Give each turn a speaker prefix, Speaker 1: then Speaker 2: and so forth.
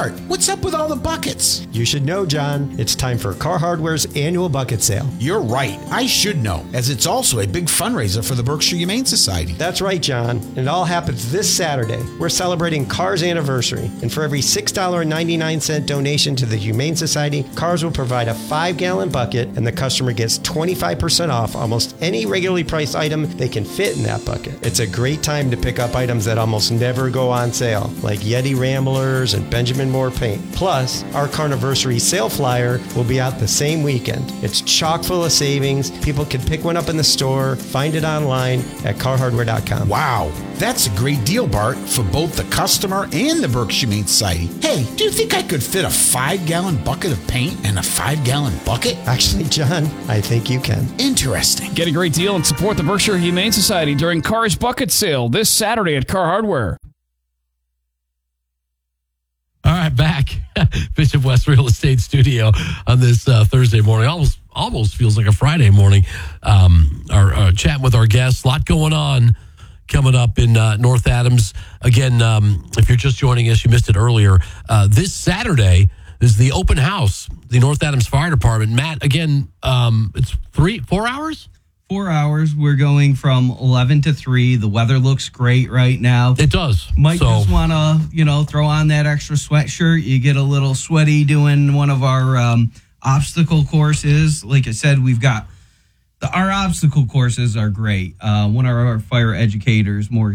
Speaker 1: Bart, what's up with all the buckets?
Speaker 2: You should know, John. It's time for Car Hardware's annual bucket sale.
Speaker 1: You're right. I should know, as it's also a big fundraiser for the Berkshire Humane Society.
Speaker 2: That's right, John. And it all happens this Saturday. We're celebrating Cars Anniversary. And for every $6.99 donation to the Humane Society, Cars will provide a 5-gallon bucket, and the customer gets 25% off almost any regularly priced item they can fit in that bucket. It's a great time to pick up items that almost never go on sale, like Yeti Ramblers and Benjamin Moore paint. Plus, our Carniversary sale flyer will be out the same weekend. It's chock full of savings. People can pick one up in the store, find it online at carhardware.com.
Speaker 1: Wow, that's a great deal, Bart, for both the customer and the Berkshire Humane Society. Hey, do you think I could fit a 5-gallon bucket of paint in a 5-gallon bucket?
Speaker 2: Actually, John, I think you can.
Speaker 1: Interesting.
Speaker 3: Get a great deal and support the Berkshire Humane Society during Cars Bucket Sale this Saturday at Car Hardware.
Speaker 4: All right, back Bishop West Real Estate Studio on this Thursday morning. Almost feels like a Friday morning. Our chatting with our guests. A lot going on coming up in North Adams. Again, if you're just joining us, you missed it earlier. This Saturday is the open house, the North Adams Fire Department. Matt, again, it's 4 hours?
Speaker 5: 4 hours. We're going from 11 to 3. The weather looks great right now.
Speaker 4: It does.
Speaker 5: Might just want to, throw on that extra sweatshirt. You get a little sweaty doing one of our obstacle courses. Like I said, we've got our obstacle courses are great. One of our fire educators,